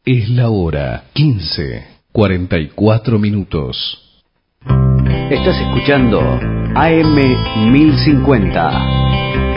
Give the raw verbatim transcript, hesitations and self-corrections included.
Es la hora quince, cuarenta y cuatro minutos. Estás escuchando A M mil cincuenta.